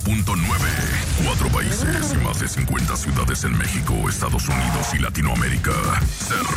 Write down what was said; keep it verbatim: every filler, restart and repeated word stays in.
punto nueve. Cuatro países y más de cincuenta ciudades en México, Estados Unidos y Latinoamérica. Se